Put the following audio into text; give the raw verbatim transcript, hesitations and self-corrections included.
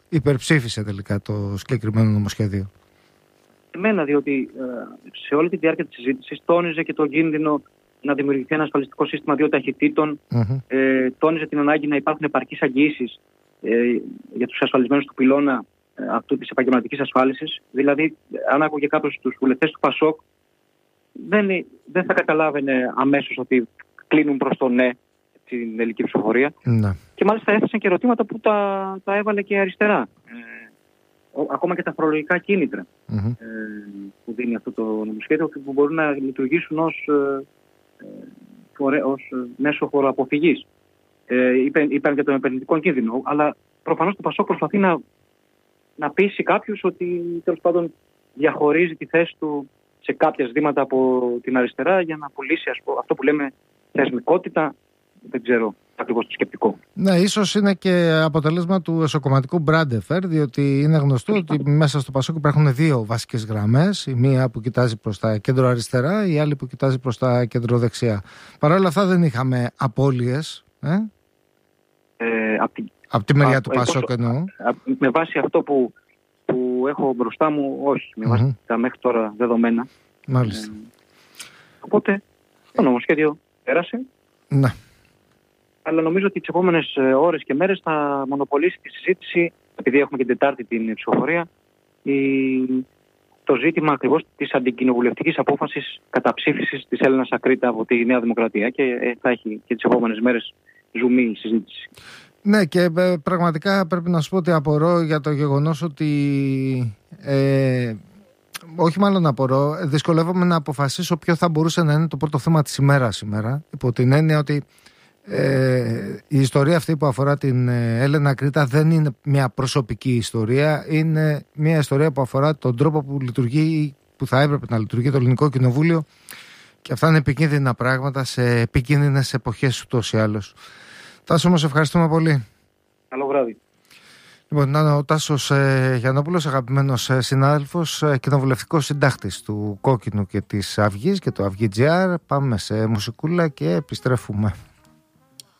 υπερψήφισε τελικά το συγκεκριμένο νομοσχέδιο. Εμένα, διότι ε, σε όλη τη διάρκεια της συζήτησης τόνιζε και το κίνδυνο να δημιουργηθεί ένα ασφαλιστικό σύστημα δύο ταχυτήτων, mm-hmm. ε, τόνιζε την ανάγκη να υπάρχουν επαρκείς αγγίσεις ε, για τους ασφαλισμένους του πυλώνα ε, αυτού της επαγγελματικής ασφάλισης. Δηλαδή, αν άκουγε κάποιος τους βουλευτές του ΠΑΣΟΚ, δεν, δεν θα καταλάβαινε αμέσως ότι κλείνουν προς το ναι την τελική ψηφοφορία. Mm-hmm. Και μάλιστα έθεσαν και ερωτήματα που τα, τα έβαλε και αριστερά. Ε, ακόμα και τα φορολογικά κίνητρα mm-hmm. ε, που δίνει αυτό το νομοσχέδιο που μπορούν να λειτουργήσουν ως, ε, φορε, ως μέσο φοροαποφυγής. Ε, είπαν, είπαν για τον επενδυτικό κίνδυνο, αλλά προφανώς το ΠΑΣΟΚ προσπαθεί να, να πείσει κάποιους ότι τέλος πάντων διαχωρίζει τη θέση του σε κάποια ζητήματα από την αριστερά για να πουλήσει ας πω, αυτό που λέμε θεσμικότητα. Δεν ξέρω ακριβώς το σκεπτικό. Ναι, ίσως είναι και αποτέλεσμα του εσωκομματικού brand affair, διότι είναι γνωστό ότι μέσα στο ΠΑΣΟΚ υπάρχουν δύο βασικές γραμμές. Η μία που κοιτάζει προς τα κέντρο-αριστερά, η άλλη που κοιτάζει προς τα κέντρο-δεξιά. Παρ' όλα αυτά δεν είχαμε απώλειες. Ε? Ε, από τη, απ' τη μεριά α, του ΠΑΣΟΚ εννοώ. Με βάση αυτό που, που έχω μπροστά μου, όχι. Με βάση mm-hmm. τα μέχρι τώρα δεδομένα. Μάλιστα. Ε, οπότε το νομοσχέδιο πέρασε. Ναι. Αλλά νομίζω ότι τις επόμενες ώρες και μέρες θα μονοπολίσει τη συζήτηση, επειδή έχουμε και την Τετάρτη την ψηφοφορία, η... το ζήτημα ακριβώς της αντικοινοβουλευτικής απόφασης καταψήφισης της Έλενας Ακρίτα από τη Νέα Δημοκρατία και θα έχει και τις επόμενες μέρες ζουμί η συζήτηση. Ναι, και πραγματικά πρέπει να σου πω ότι απορώ για το γεγονός ότι ε, όχι μάλλον απορώ, δυσκολεύομαι να αποφασίσω ποιο θα μπορούσε να είναι το πρώτο θέμα της ημέρας σήμερα, υπό την έννοια ότι Ε, η ιστορία αυτή που αφορά την Έλενα Ακρίτα δεν είναι μια προσωπική ιστορία, είναι μια ιστορία που αφορά τον τρόπο που λειτουργεί, που θα έπρεπε να λειτουργεί το Ελληνικό Κοινοβούλιο, και αυτά είναι επικίνδυνα πράγματα σε επικίνδυνες εποχές ούτως ή άλλως. Τάσο, όμως ευχαριστούμε πολύ. Καλό βράδυ. Λοιπόν, να, ο Τάσος ε, Γιαννόπουλος, αγαπημένος ε, συνάδελφος, ε, κοινοβουλευτικός συντάκτης του Κόκκινου και της Αυγής και του Αυγή τζι αρ. Πάμε σε μουσικούλα και επιστρέφουμε.